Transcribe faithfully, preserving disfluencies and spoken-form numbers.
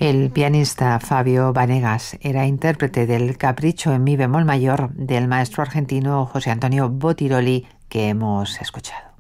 El pianista Fabio Banegas era intérprete del Capricho en mi bemol mayor del maestro argentino José Antonio Bottirolli, que hemos escuchado.